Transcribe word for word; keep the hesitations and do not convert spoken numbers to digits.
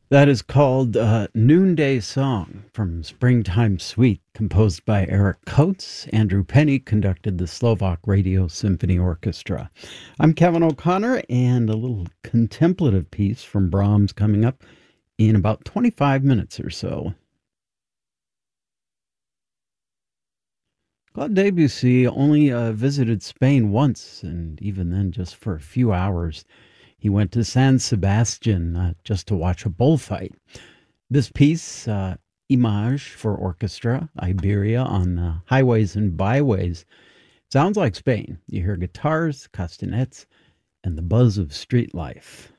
That is called uh, Noonday Song from Springtime Suite, composed by Eric Coates. Andrew Penny conducted the Slovak Radio Symphony Orchestra. I'm Kevin O'Connor, and a little contemplative piece from Brahms coming up in about twenty-five minutes or so. Claude Debussy only uh, visited Spain once, and even then just for a few hours. He went to San Sebastian uh, just to watch a bullfight. This piece, uh, Image for Orchestra, Iberia on the Highways and Byways, sounds like Spain. You hear guitars, castanets, and the buzz of street life.